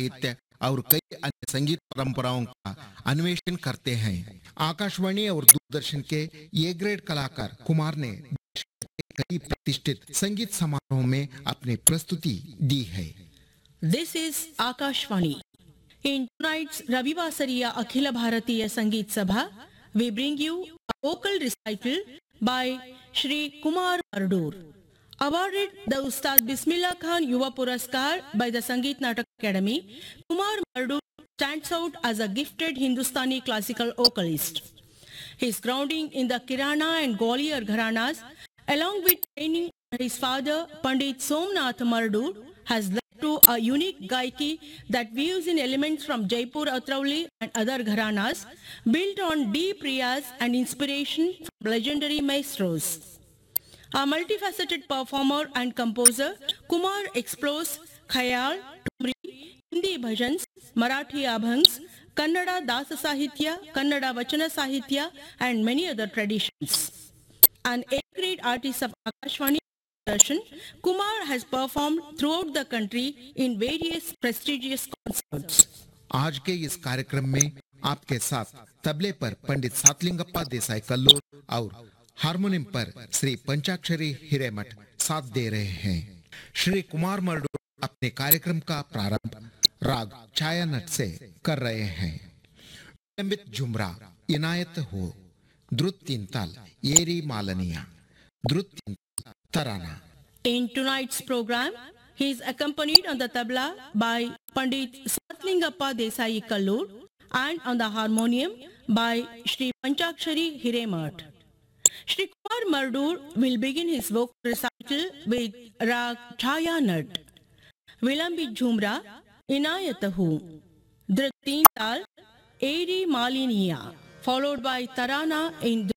साहित्य और कई अन्य संगीत परंपराओं का अन्वेषण करते हैं। आकाशवाणी और दूरदर्शन के ए ग्रेड कलाकार कुमार ने देश के कई प्रतिष्ठित संगीत समारोह में अपनी प्रस्तुति दी है। This is Akashvani. In tonight's Ravivasariya Akhila Bharatiya Sangeet Sabha, we bring you a vocal recital by Shri Kumar Mardur. Awarded the Ustad Bismillah Khan Yuva Puraskar by the Sangeet Natak Academy, Kumar Mardur stands out as a gifted Hindustani classical vocalist. His grounding in the Kirana and Gwalior Gharanas, along with training under his father Pandit Somnath Mardur, has led to a unique gaiki that weaves in elements from Jaipur Atrauli and other gharanas, built on deep riyas and inspiration from legendary maestros. A multifaceted performer and composer, Kumar explores khayal, tumri, Hindi bhajans, Marathi abhangs, Kannada Dasa Sahitya, Kannada Vachana Sahitya, and many other traditions. An A-grade artist of Akashvani Darshan, Kumar has performed throughout the country in various prestigious concerts. आज के इस कार्यक्रम में आपके साथ तबले पर पंडित सातलिंगप्पा देसाई कल्लूर और हारमोनियम पर श्री पंचाक्षरी हिरेमठ साथ दे रहे हैं। श्री कुमार मर्डू अपने कार्यक्रम का प्रारंभ राग छाया नट से कर रहे हैं। विलंबित झुमरा इनायत हो, द्रुत तीन ताल येरी मालनिया, द्रुत तीन ताल तराना। In tonight's program, he is accompanied on the tabla by Pandit Satlingappa Desai Kallur and on the harmonium by Shri Panchakshari Hiremat. Shri Kumar Mardur will begin his vocal recital with Rag Chaya Nat, Vilambit Jhumra, Inayatahu, Dhrit Teen Tal, Eri Maliniya, followed by Tarana in